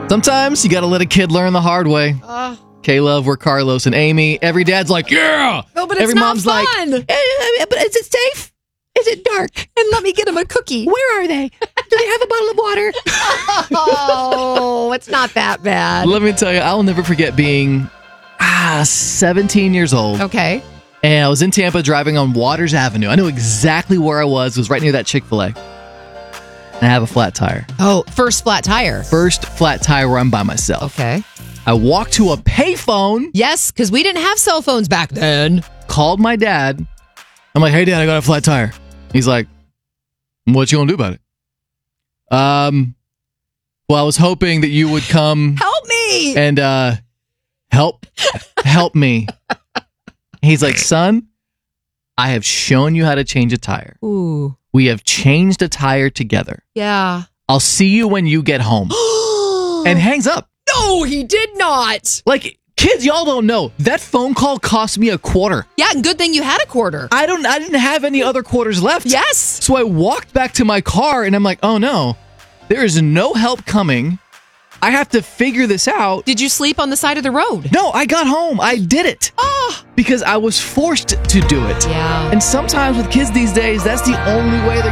Sometimes you got to let a kid learn the hard way. Caleb, we're Carlos and Amy. Every dad's like, yeah. No, but it's Every not mom's fun. like, but is it safe? Is it dark? And let me get him a cookie. Where are they? Do they have a bottle of water? Oh, it's not that bad. Let me tell you, I'll never forget being 17 years old. Okay. And I was in Tampa driving on Waters Avenue. I knew exactly where I was. It was right near that Chick-fil-A. And I have a flat tire. Oh, first flat tire. First flat tire where I'm by myself. Okay. I walked to a payphone. Yes, because we didn't have cell phones back then. Called my dad. I'm like, hey, Dad, I got a flat tire. He's like, what you gonna do about it? Well, I was hoping that you would come Help me! and help me. He's like, son, I have shown you how to change a tire. Ooh. We have changed a tire together. Yeah. I'll see you when you get home. And hangs up. No, he did not. Like, kids, y'all don't know. That phone call cost me $0.25. Yeah, and good thing you had a quarter. I didn't have any other quarters left. Yes. So I walked back to my car and I'm like, oh no, there is no help coming. I have to figure this out. Did you sleep on the side of the road? No, I got home. I did it. Because I was forced to do it. Yeah. And sometimes with kids these days, that's the only way they're